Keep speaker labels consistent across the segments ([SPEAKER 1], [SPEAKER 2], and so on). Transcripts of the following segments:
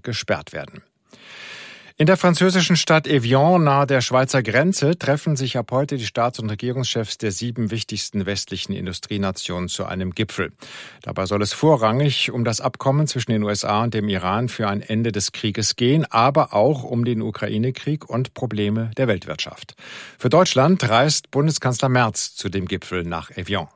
[SPEAKER 1] gesperrt werden. In der französischen Stadt Evian nahe der Schweizer Grenze treffen sich ab heute die Staats- und Regierungschefs der 7 wichtigsten westlichen Industrienationen zu einem Gipfel. Dabei soll es vorrangig um das Abkommen zwischen den USA und dem Iran für ein Ende des Krieges gehen, aber auch um den Ukraine-Krieg und Probleme der Weltwirtschaft. Für Deutschland reist Bundeskanzler Merz zu dem Gipfel nach Evian.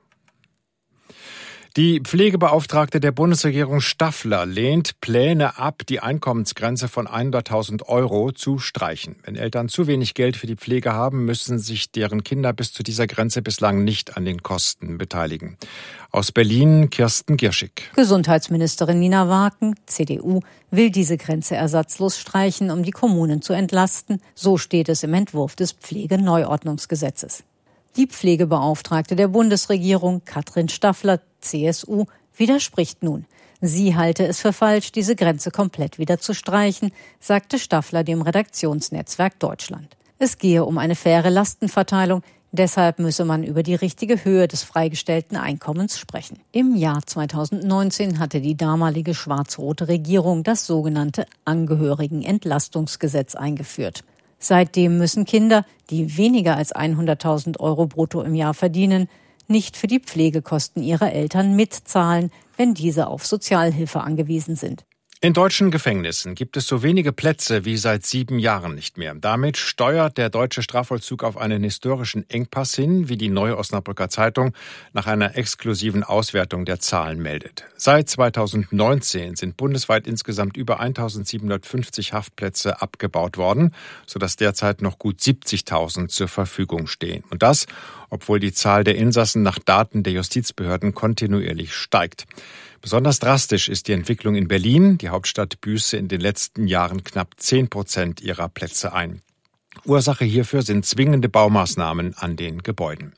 [SPEAKER 1] Die Pflegebeauftragte der Bundesregierung Staffler lehnt Pläne ab, die Einkommensgrenze von 100.000 € zu streichen. Wenn Eltern zu wenig Geld für die Pflege haben, müssen sich deren Kinder bis zu dieser Grenze bislang nicht an den Kosten beteiligen. Aus Berlin Kirsten Gierschig.
[SPEAKER 2] Gesundheitsministerin Nina Waken, CDU, will diese Grenze ersatzlos streichen, um die Kommunen zu entlasten. So steht es im Entwurf des Pflegeneuordnungsgesetzes. Die Pflegebeauftragte der Bundesregierung, Katrin Staffler, CSU, widerspricht nun. Sie halte es für falsch, diese Grenze komplett wieder zu streichen, sagte Staffler dem Redaktionsnetzwerk Deutschland. Es gehe um eine faire Lastenverteilung, deshalb müsse man über die richtige Höhe des freigestellten Einkommens sprechen. Im Jahr 2019 hatte die damalige schwarz-rote Regierung das sogenannte Angehörigenentlastungsgesetz eingeführt. Seitdem müssen Kinder, die weniger als 100.000 € brutto im Jahr verdienen, nicht für die Pflegekosten ihrer Eltern mitzahlen, wenn diese auf Sozialhilfe angewiesen sind.
[SPEAKER 1] In deutschen Gefängnissen gibt es so wenige Plätze wie seit 7 Jahren nicht mehr. Damit steuert der deutsche Strafvollzug auf einen historischen Engpass hin, wie die Neue Osnabrücker Zeitung nach einer exklusiven Auswertung der Zahlen meldet. Seit 2019 sind bundesweit insgesamt über 1.750 Haftplätze abgebaut worden, sodass derzeit noch gut 70.000 zur Verfügung stehen. Und das, obwohl die Zahl der Insassen nach Daten der Justizbehörden kontinuierlich steigt. Besonders drastisch ist die Entwicklung in Berlin. Die Hauptstadt büße in den letzten Jahren knapp 10% ihrer Plätze ein. Ursache hierfür sind zwingende Baumaßnahmen an den Gebäuden.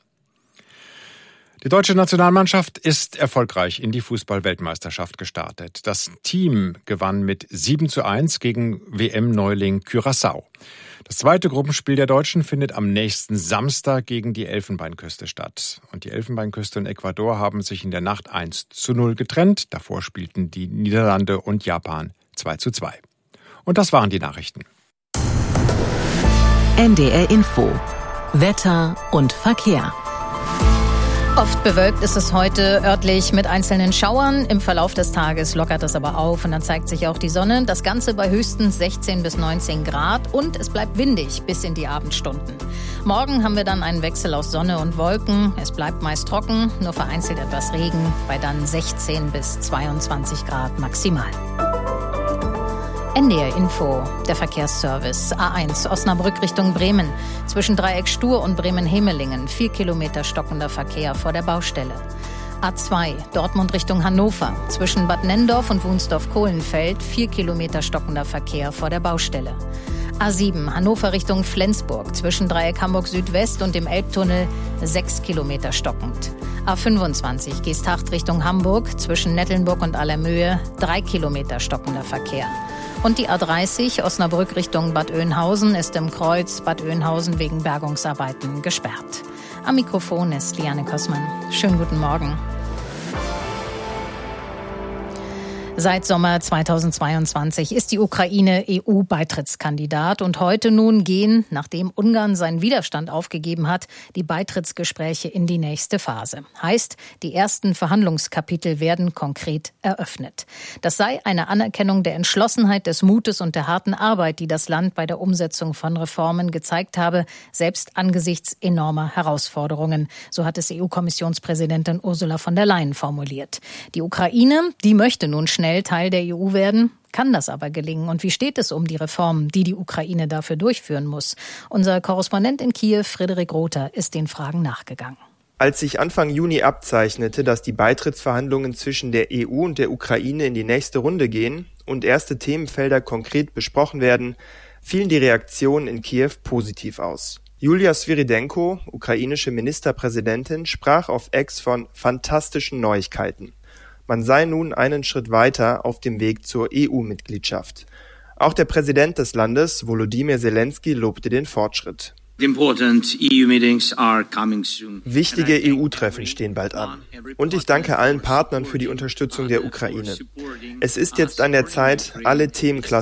[SPEAKER 1] Die deutsche Nationalmannschaft ist erfolgreich in die Fußball-Weltmeisterschaft gestartet. Das Team gewann mit 7:1 gegen WM-Neuling Curaçao. Das zweite Gruppenspiel der Deutschen findet am nächsten Samstag gegen die Elfenbeinküste statt. Und die Elfenbeinküste und Ecuador haben sich in der Nacht 1:0 getrennt. Davor spielten die Niederlande und Japan 2:2. Und das waren die Nachrichten.
[SPEAKER 3] NDR Info. Wetter und Verkehr.
[SPEAKER 4] Oft bewölkt ist es heute örtlich mit einzelnen Schauern. Im Verlauf des Tages lockert es aber auf und dann zeigt sich auch die Sonne. Das Ganze bei höchstens 16 bis 19 Grad und es bleibt windig bis in die Abendstunden. Morgen haben wir dann einen Wechsel aus Sonne und Wolken. Es bleibt meist trocken, nur vereinzelt etwas Regen, bei dann 16 bis 22 Grad maximal. NDR Info, der Verkehrsservice. A1 Osnabrück Richtung Bremen. Zwischen Dreieck Stur und Bremen-Hemelingen 4 Kilometer stockender Verkehr vor der Baustelle. A2 Dortmund Richtung Hannover. Zwischen Bad Nenndorf und Wunsdorf-Kohlenfeld 4 Kilometer stockender Verkehr vor der Baustelle. A7 Hannover Richtung Flensburg. Zwischen Dreieck Hamburg Südwest und dem Elbtunnel 6 Kilometer stockend. A25 Geesthacht Richtung Hamburg. Zwischen Nettelnburg und Allermöhe 3 Kilometer stockender Verkehr. Und die A30 Osnabrück Richtung Bad Oeynhausen ist im Kreuz Bad Oeynhausen wegen Bergungsarbeiten gesperrt. Am Mikrofon ist Liane Kossmann. Schönen guten Morgen. Seit Sommer 2022 ist die Ukraine EU-Beitrittskandidat und heute nun gehen, nachdem Ungarn seinen Widerstand aufgegeben hat, die Beitrittsgespräche in die nächste Phase. Heißt, die ersten Verhandlungskapitel werden konkret eröffnet. Das sei eine Anerkennung der Entschlossenheit, des Mutes und der harten Arbeit, die das Land bei der Umsetzung von Reformen gezeigt habe, selbst angesichts enormer Herausforderungen. So hat es EU-Kommissionspräsidentin Ursula von der Leyen formuliert. Die Ukraine, die möchte nun schnell Teil der EU werden. Kann das aber gelingen? Und wie steht es um die Reformen, die die Ukraine dafür durchführen muss? Unser Korrespondent in Kiew, Frederik Rother, ist den Fragen nachgegangen.
[SPEAKER 5] Als sich Anfang Juni abzeichnete, dass die Beitrittsverhandlungen zwischen der EU und der Ukraine in die nächste Runde gehen und erste Themenfelder konkret besprochen werden, fielen die Reaktionen in Kiew positiv aus. Julia Svyridenko, ukrainische Ministerpräsidentin, sprach auf X von fantastischen Neuigkeiten. Man sei nun einen Schritt weiter auf dem Weg zur EU-Mitgliedschaft. Auch der Präsident des Landes, Volodymyr Zelensky, lobte den Fortschritt. Wichtige EU-Treffen stehen bald an. Und ich danke allen Partnern für die Unterstützung der Ukraine. Es ist jetzt an der Zeit, alle Themenklaster